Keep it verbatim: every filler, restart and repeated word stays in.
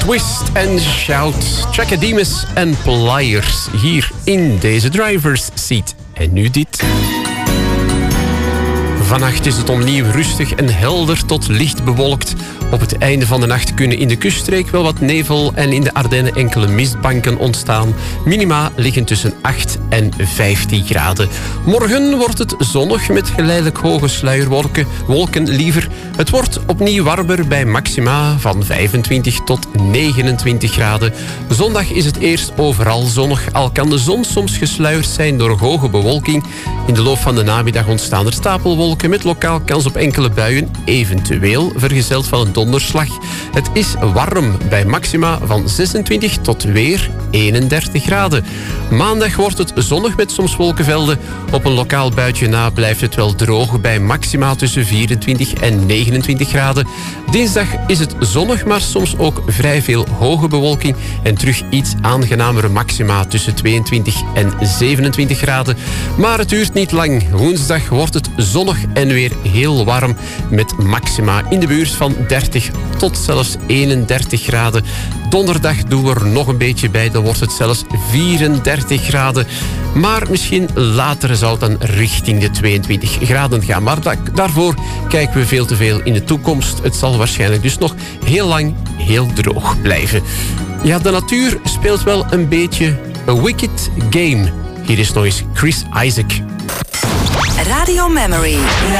Twist and Shout, Chakademus en Pliers hier in deze driver's seat. En nu dit. Vannacht is het opnieuw rustig en helder tot licht bewolkt. Op het einde van de nacht kunnen in de kuststreek wel wat nevel en in de Ardennen enkele mistbanken ontstaan. Minima liggen tussen acht en vijftien graden. Morgen wordt het zonnig met geleidelijk hoge sluierwolken. Wolken liever. Het wordt opnieuw warmer bij maxima van vijfentwintig tot negenentwintig graden. Zondag is het eerst overal zonnig, al kan de zon soms gesluierd zijn door hoge bewolking. In de loop van de namiddag ontstaan er stapelwolken met lokaal kans op enkele buien, eventueel vergezeld van een donderslag. Het is warm bij maxima van zesentwintig tot weer eenendertig graden. Maandag wordt het zonnig met soms wolkenvelden. Op een lokaal buitje na blijft het wel droog bij maxima tussen vierentwintig en negenentwintig graden. Dinsdag is het zonnig, maar soms ook vrij veel hoge bewolking en terug iets aangenamere maxima tussen tweeëntwintig en zevenentwintig graden. Maar het duurt niet lang. Woensdag wordt het zonnig en weer heel warm met maxima in de buurt van dertig tot zelfs eenendertig graden. Donderdag doen we er nog een beetje bij, dan wordt het zelfs vierendertig graden. Maar misschien later zal het dan richting de tweeëntwintig graden gaan. Maar da- daarvoor kijken we veel te veel in de toekomst. Het zal waarschijnlijk dus nog heel lang heel droog blijven. Ja, de natuur speelt wel een beetje een wicked game. Hier is nog eens Chris Isaak. Radio Memory.